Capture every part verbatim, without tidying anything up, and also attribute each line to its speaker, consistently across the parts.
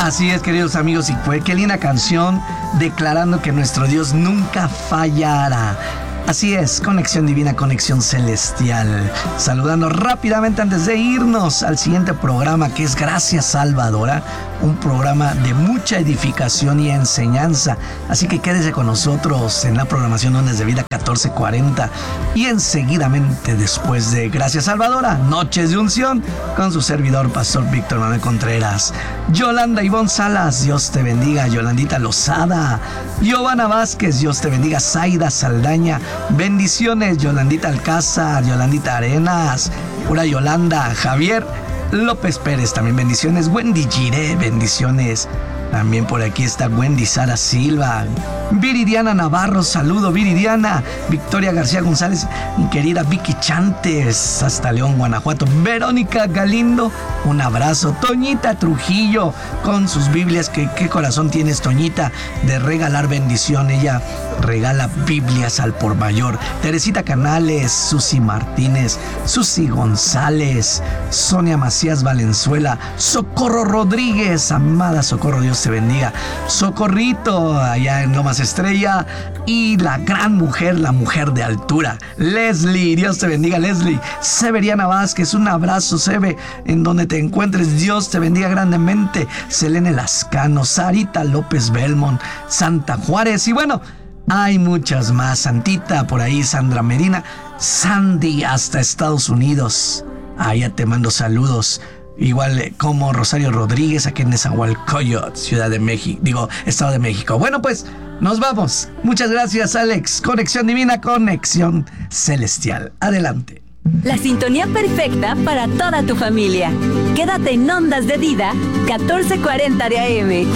Speaker 1: Así es, queridos amigos, y fue qué linda canción declarando que nuestro Dios nunca fallará. Así es, conexión divina, conexión celestial. Saludando rápidamente antes de irnos al siguiente programa, que es Gracias Salvadora, un programa de mucha edificación y enseñanza. Así que quédese con nosotros en la programación Ondas de Vida catorce cuarenta y enseguidamente después de Gracias Salvadora, Noches de Unción, con su servidor, Pastor Víctor Manuel Contreras. Yolanda Ivonne Salas, Dios te bendiga. Yolandita Lozada, Giovanna Vázquez, Dios te bendiga. Zaida Saldaña, bendiciones. Yolandita Alcázar, Yolandita Arenas, pura Yolanda. Javier López Pérez, también bendiciones. Wendy Giré, bendiciones. También por aquí está Wendy Sara Silva. Viridiana Navarro, saludo Viridiana. Victoria García González, mi querida Vicky Chantes, hasta León, Guanajuato. Verónica Galindo, un abrazo. Toñita Trujillo, con sus Biblias, que qué corazón tienes, Toñita, de regalar bendición. Ella regala Biblias al por mayor. Teresita Canales, Susi Martínez, Susi González, Sonia Macías Valenzuela, Socorro Rodríguez, amada Socorro, Dios te bendiga. Socorrito, allá en Lomas Estrella. Y la gran mujer, la mujer de altura, Leslie, Dios te bendiga, Leslie. Severiana Vázquez, un abrazo, Sebe, en donde te encuentres, Dios te bendiga grandemente. Selene Lascano, Sarita López Belmont, Santa Juárez, y bueno, hay muchas más. Santita por ahí, Sandra Medina, Sandy hasta Estados Unidos. Allá te mando saludos. Igual como Rosario Rodríguez, aquí en Nezahualcóyotl, Ciudad de México, digo, Estado de México. Bueno, pues, nos vamos. Muchas gracias, Alex. Conexión divina, conexión celestial. Adelante.
Speaker 2: La sintonía perfecta para toda tu familia. Quédate en Ondas de Vida, catorce cuarenta de A M.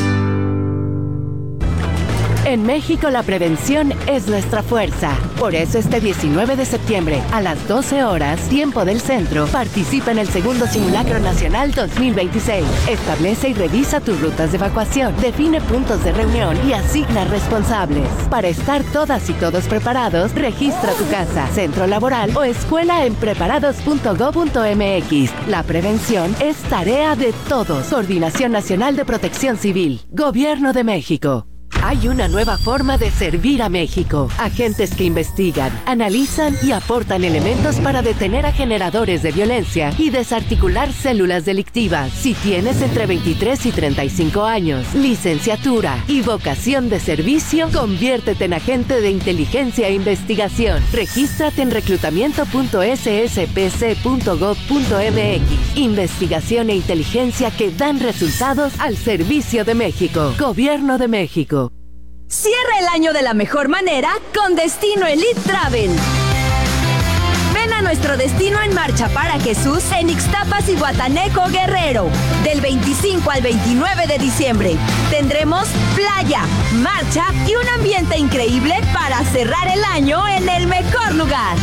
Speaker 3: En México la prevención es nuestra fuerza. Por eso este diecinueve de septiembre a las doce horas, tiempo del centro, participa en el segundo Simulacro Nacional dos mil veintiséis. Establece y revisa tus rutas de evacuación, define puntos de reunión y asigna responsables. Para estar todas y todos preparados, registra tu casa, centro laboral o escuela en preparados punto gob punto eme equis. La prevención es tarea de todos. Coordinación Nacional de Protección Civil. Gobierno de México. Hay una nueva forma de servir a México. Agentes que investigan, analizan y aportan elementos para detener a generadores de violencia y desarticular células delictivas. Si tienes entre veintitrés y treinta y cinco años, licenciatura y vocación de servicio, conviértete en agente de inteligencia e investigación. Regístrate en reclutamiento punto ese ese pe ce punto gob punto eme equis. Investigación e inteligencia que dan resultados al servicio de México. Gobierno de México.
Speaker 2: Cierra el año de la mejor manera con Destino Elite Travel. Ven a nuestro Destino en Marcha para Jesús en Ixtapas y Guataneco, Guerrero. Del veinticinco al veintinueve de diciembre. Tendremos playa, marcha y un ambiente increíble para cerrar el año en el mejor lugar.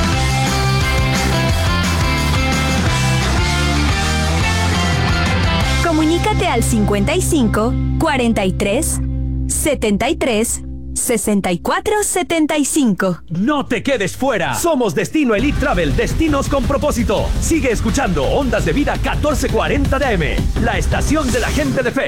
Speaker 2: Comunícate al cincuenta y cinco, cuarenta y tres, setenta y tres, sesenta y cuatro, setenta y cinco.
Speaker 4: No te quedes fuera. Somos Destino Elite Travel, destinos con propósito. Sigue escuchando Ondas de Vida catorce cuarenta de A M, la estación de la gente de fe.